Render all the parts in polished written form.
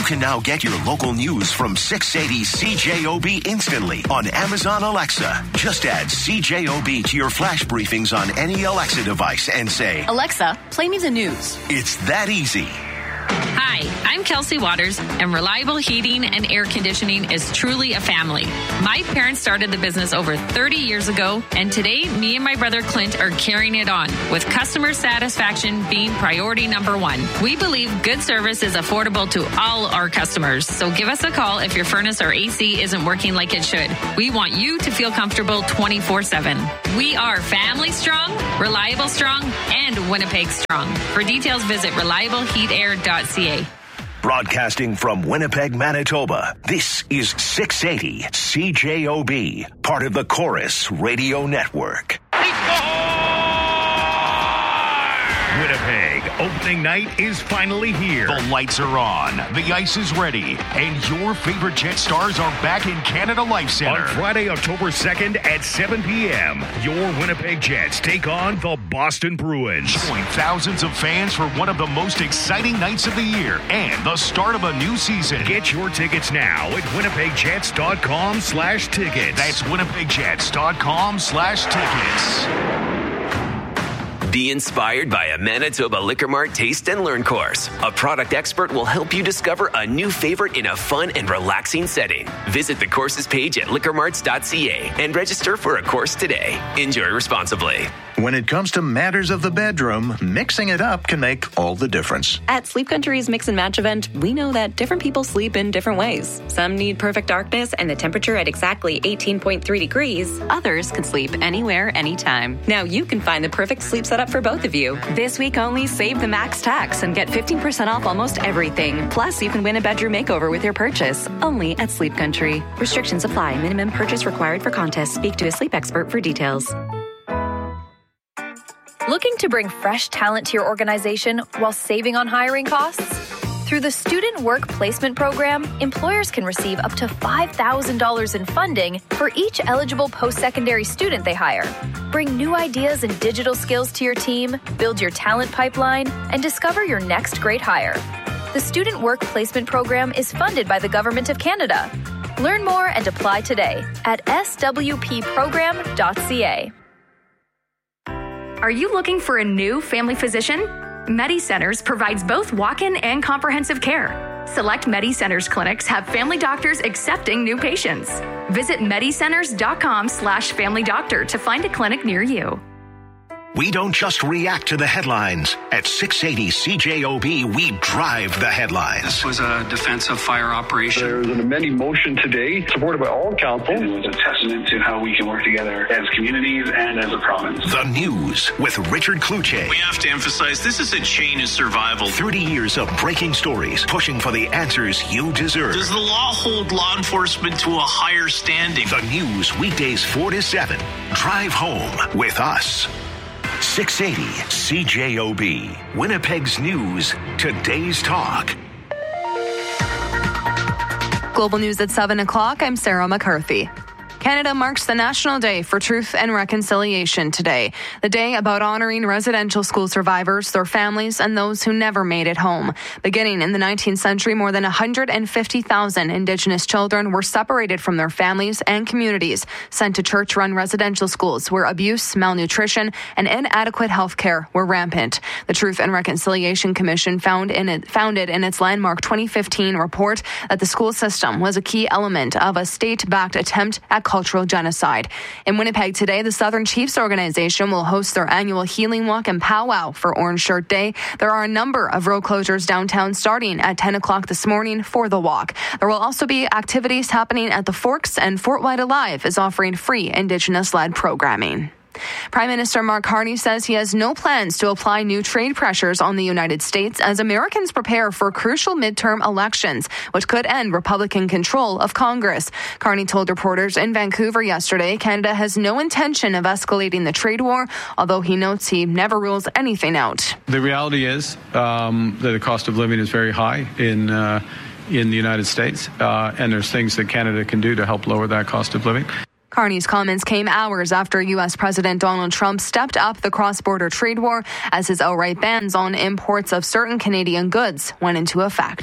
You can now get your local news from 680 CJOB instantly on Amazon Alexa. Just add CJOB to your flash briefings on any Alexa device and say, Alexa, play me the news. It's that easy. Hi, I'm Kelsey Waters, and Reliable Heating and Air Conditioning is truly a family. My parents started the business over 30 years ago, and today, me and my brother Clint are carrying it on, with customer satisfaction being priority number one. We believe good service is affordable to all our customers, so give us a call if your furnace or AC isn't working like it should. We want you to feel comfortable 24/7. We are family strong, reliable strong, and Winnipeg strong. For details, visit reliableheatair.ca. Broadcasting from Winnipeg, Manitoba, this is 680 CJOB, part of the Chorus Radio Network. Winnipeg, opening night is finally here. The lights are on, the ice is ready, and your favorite Jet Stars are back in Canada Life Centre. On Friday, October 2nd at 7 p.m., your Winnipeg Jets take on the Boston Bruins. Join thousands of fans for one of the most exciting nights of the year and the start of a new season. Get your tickets now at winnipegjets.com/tickets. That's winnipegjets.com/tickets. Be inspired by a Manitoba Liquor Mart Taste and Learn course. A product expert will help you discover a new favorite in a fun and relaxing setting. Visit the courses page at liquormarts.ca and register for a course today. Enjoy responsibly. When it comes to matters of the bedroom, mixing it up can make all the difference. At Sleep Country's Mix and Match event, we know that different people sleep in different ways. Some need perfect darkness and the temperature at exactly 18.3 degrees. Others can sleep anywhere, anytime. Now you can find the perfect sleep setup for both of you. This week only, save the max tax and get 15% off almost everything. Plus, you can win a bedroom makeover with your purchase. Only at Sleep Country. Restrictions apply. Minimum purchase required for contest. Speak to a sleep expert for details. Looking to bring fresh talent to your organization while saving on hiring costs? Through the Student Work Placement Program, employers can receive up to $5,000 in funding for each eligible post-secondary student they hire. Bring new ideas and digital skills to your team, build your talent pipeline, and discover your next great hire. The Student Work Placement Program is funded by the Government of Canada. Learn more and apply today at swpprogram.ca. Are you looking for a new family physician? MediCenters provides both walk-in and comprehensive care. Select MediCenters clinics have family doctors accepting new patients. Visit medicenters.com/familydoctor to find a clinic near you. We don't just react to the headlines. At 680 CJOB, we drive the headlines. This was a defensive fire operation. There was an amending motion today, supported by all council. It was a testament to how we can work together as communities and as a province. The news with Richard Kluche. We have to emphasize this is a chain of survival. 30 years of breaking stories, pushing for the answers you deserve. Does the law hold law enforcement to a higher standing? The news weekdays 4 to 7. Drive home with us. 680 CJOB, Winnipeg's news, today's talk. Global News at 7 o'clock. I'm Sarah McCarthy. Canada marks the National Day for Truth and Reconciliation today, the day about honoring residential school survivors, their families, and those who never made it home. Beginning in the 19th century, more than 150,000 Indigenous children were separated from their families and communities, sent to church-run residential schools where abuse, malnutrition, and inadequate health care were rampant. The Truth and Reconciliation Commission founded in its landmark 2015 report that the school system was a key element of a state-backed attempt at cultural genocide. In Winnipeg today, the Southern Chiefs organization will host their annual Healing Walk and Powwow for Orange Shirt Day. There are a number of road closures downtown starting at 10 o'clock this morning for the walk. There will also be activities happening at the Forks, and Fort White Alive is offering free Indigenous-led programming. Prime Minister Mark Carney says he has no plans to apply new trade pressures on the United States as Americans prepare for crucial midterm elections, which could end Republican control of Congress. Carney told reporters in Vancouver yesterday Canada has no intention of escalating the trade war, although he notes he never rules anything out. The reality is that the cost of living is very high in the United States, and there's things that Canada can do to help lower that cost of living. Carney's comments came hours after U.S. President Donald Trump stepped up the cross-border trade war as his outright bans on imports of certain Canadian goods went into effect.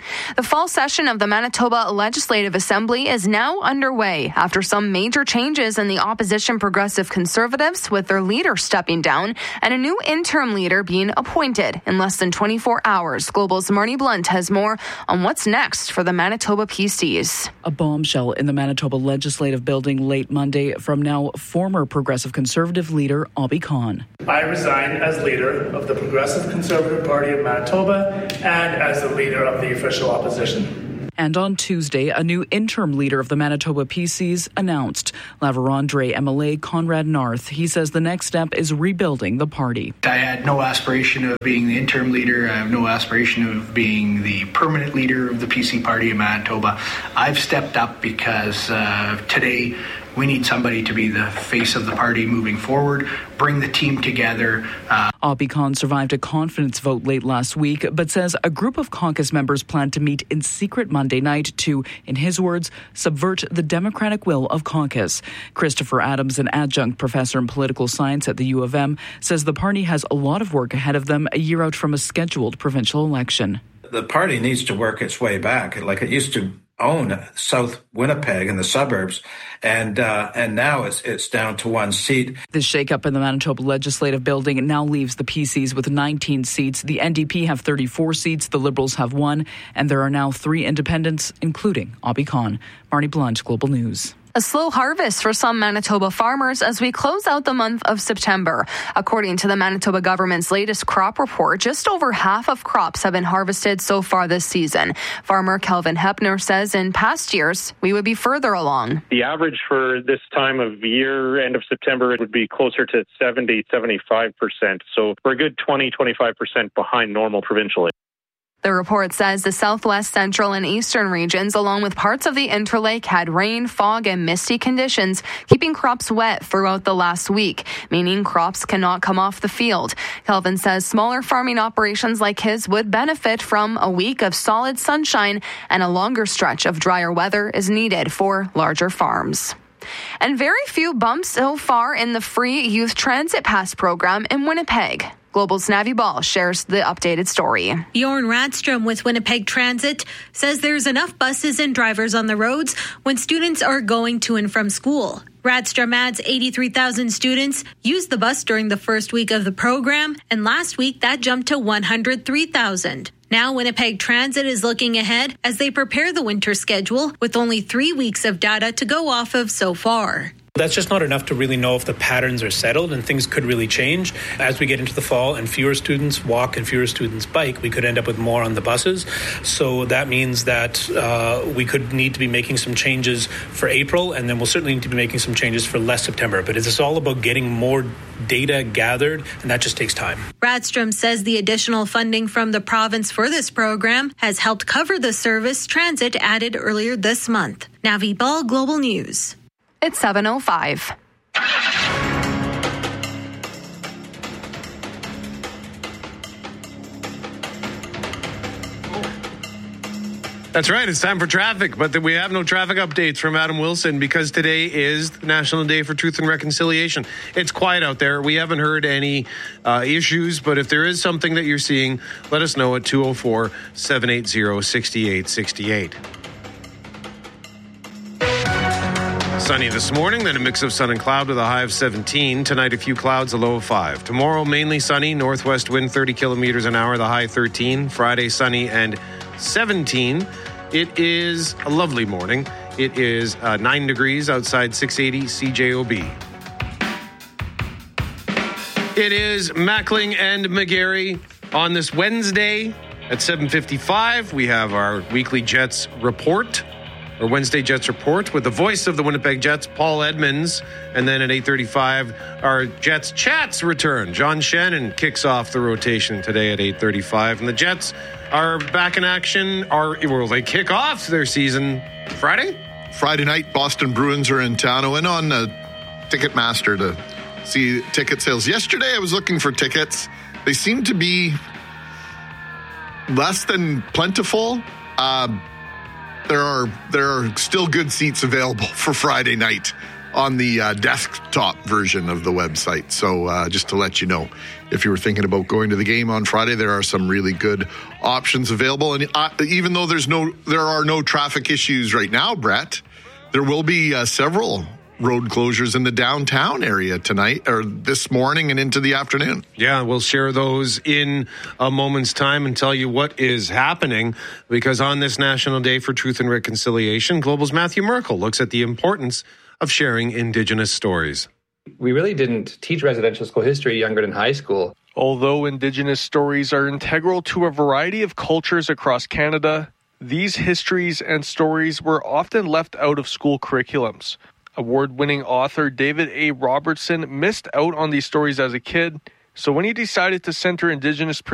The fall session of the Manitoba Legislative Assembly is now underway after some major changes in the opposition Progressive Conservatives, with their leader stepping down and a new interim leader being appointed in less than 24 hours. Global's Marnie Blunt has more on what's next for the Manitoba PCs. A bombshell in the Manitoba Legislative Building late Monday from now former Progressive Conservative leader Obby Khan. I resign as leader of the Progressive Conservative Party of Manitoba and as the leader of the official opposition. And on Tuesday, a new interim leader of the Manitoba PCs announced. La Vérendrye MLA Conrad Narth. He says the next step is rebuilding the party. I had no aspiration of being the interim leader. I have no aspiration of being the permanent leader of the PC party in Manitoba. I've stepped up because today we need somebody to be the face of the party moving forward, bring the team together. Obby Khan survived a confidence vote late last week, but says a group of caucus members plan to meet in secret Monday night to, in his words, subvert the democratic will of caucus. Christopher Adams, an adjunct professor in political science at the U of M, says the party has a lot of work ahead of them a year out from a scheduled provincial election. The party needs to work its way back. Like it used to own South Winnipeg and the suburbs, and now it's down to one seat. This shakeup in the Manitoba Legislative Building now leaves the PCs with 19 seats. The NDP have 34 seats, the Liberals have 1, and there are now 3 independents, including Obby Khan. Marnie Blunt, Global News. A slow harvest for some Manitoba farmers as we close out the month of September. According to the Manitoba government's latest crop report, just over half of crops have been harvested so far this season. Farmer Kelvin Hepner says in past years, we would be further along. The average for this time of year, end of September, it would be closer to 70-75%. So we're a good 20-25% behind normal provincially. The report says the southwest, central, and eastern regions, along with parts of the Interlake, had rain, fog, and misty conditions, keeping crops wet throughout the last week, meaning crops cannot come off the field. Kelvin says smaller farming operations like his would benefit from a week of solid sunshine, and a longer stretch of drier weather is needed for larger farms. And very few bumps so far in the free youth transit pass program in Winnipeg. Global's Navi Ball shares the updated story. Jorn Radstrom with Winnipeg Transit says there's enough buses and drivers on the roads when students are going to and from school. Radstrom adds 83,000 students used the bus during the first week of the program, and last week that jumped to 103,000. Now Winnipeg Transit is looking ahead as they prepare the winter schedule with only 3 weeks of data to go off of so far. That's just not enough to really know if the patterns are settled, and things could really change. As we get into the fall and fewer students walk and fewer students bike, we could end up with more on the buses. So that means that we could need to be making some changes for April, and then we'll certainly need to be making some changes for less September. But it's all about getting more data gathered, and that just takes time. Radstrom says the additional funding from the province for this program has helped cover the service Transit added earlier this month. Navi Ball, Global News. It's 7:05. That's right. It's time for traffic, but we have no traffic updates from Adam Wilson because today is the National Day for Truth and Reconciliation. It's quiet out there. We haven't heard any issues, but if there is something that you're seeing, let us know at 204-780-6868. Sunny this morning, then a mix of sun and cloud with a high of 17. Tonight, a few clouds, a low of 5. Tomorrow, mainly sunny, northwest wind 30 kilometers an hour, the high 13. Friday, sunny and 17. It is a lovely morning. It is 9 degrees outside 680 CJOB. It is Mackling and McGarry on this Wednesday at 7:55. We have our weekly Jets report. Our Wednesday Jets report with the voice of the Winnipeg Jets, Paul Edmonds. And then at 8:35, our Jets Chats return. John Shannon kicks off the rotation today at 8:35. And the Jets are back in action. They kick off their season Friday? Friday night, Boston Bruins are in town. I went on Ticketmaster to see ticket sales. Yesterday, I was looking for tickets. They seem to be less than plentiful. There are still good seats available for Friday night. on the desktop version of the website. So just to let you know, if you were thinking about going to the game on Friday, there are some really good options available. And even though there are no traffic issues right now, Brett, there will be several road closures in the downtown area tonight or this morning and into the afternoon. Yeah, we'll share those in a moment's time and tell you what is happening, because on this National Day for Truth and Reconciliation, Global's Matthew Merkel looks at the importance of sharing Indigenous stories. We really didn't teach residential school history younger than high school. Although Indigenous stories are integral to a variety of cultures across Canada, these histories and stories were often left out of school curriculums. Award-winning author David A. Robertson missed out on these stories as a kid, so when he decided to center Indigenous